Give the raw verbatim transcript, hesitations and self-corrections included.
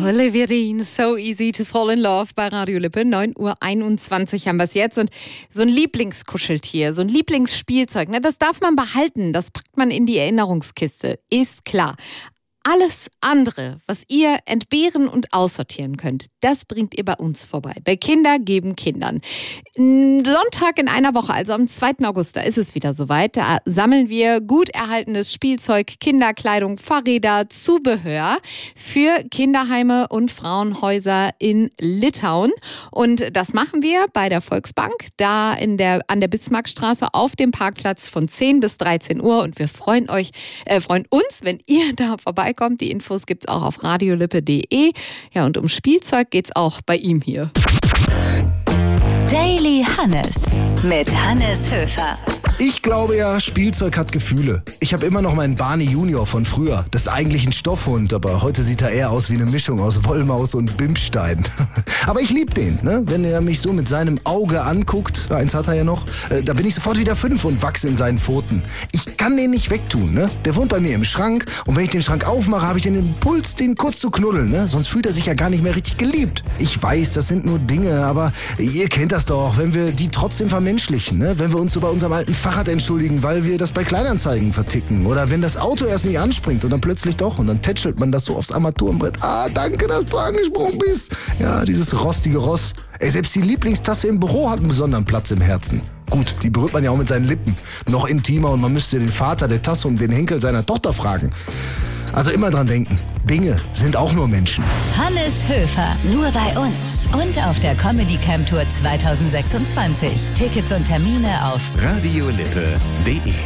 Olivia Dean, So Easy to Fall in Love bei Radio Lippe. neun Uhr einundzwanzig haben wir es jetzt. Und so ein Lieblingskuscheltier, so ein Lieblingsspielzeug, ne, das darf man behalten. Das packt man in die Erinnerungskiste, ist klar. Alles andere, was ihr entbehren und aussortieren könnt, das bringt ihr bei uns vorbei. Bei Kinder geben Kindern. Sonntag in einer Woche, also am zweiten August, da ist es wieder soweit. Da sammeln wir gut erhaltenes Spielzeug, Kinderkleidung, Fahrräder, Zubehör für Kinderheime und Frauenhäuser in Litauen. Und das machen wir bei der Volksbank, da in der, an der Bismarckstraße auf dem Parkplatz von zehn bis dreizehn Uhr. Und wir freuen euch, äh, freuen uns, wenn ihr da vorbeikommt. Die Infos gibt's auch auf radiolippe punkt de. Ja, und um Spielzeug geht's auch bei ihm hier. Daily Hannes mit Hannes Höfer. Ich glaube ja, Spielzeug hat Gefühle. Ich habe immer noch meinen Barney Junior von früher. Das ist eigentlich ein Stoffhund, aber heute sieht er eher aus wie eine Mischung aus Wollmaus und Bimsstein. Aber ich liebe den, ne? Wenn er mich so mit seinem Auge anguckt, eins hat er ja noch, äh, da bin ich sofort wieder fünf und wachse in seinen Pfoten. Ich kann den nicht wegtun, ne? Der wohnt bei mir im Schrank und wenn ich den Schrank aufmache, habe ich den Impuls, den kurz zu knuddeln, ne? Sonst fühlt er sich ja gar nicht mehr richtig geliebt. Ich weiß, das sind nur Dinge, aber ihr kennt das doch, wenn wir die trotzdem vermenschlichen, ne? Wenn wir uns so bei unserem alten Fahrrad entschuldigen, weil wir das bei Kleinanzeigen verticken. Oder wenn das Auto erst nicht anspringt und dann plötzlich doch und dann tätschelt man das so aufs Armaturenbrett. Ah, danke, dass du angesprungen bist. Ja, dieses rostige Ross. Ey, selbst die Lieblingstasse im Büro hat einen besonderen Platz im Herzen. Gut, die berührt man ja auch mit seinen Lippen. Noch intimer und man müsste den Vater der Tasse um den Henkel seiner Tochter fragen. Also immer dran denken, Dinge sind auch nur Menschen. Hannes Höfer, nur bei uns. Und auf der Comedy Camp Tour zwanzig sechsundzwanzig. Tickets und Termine auf radiolippe punkt de.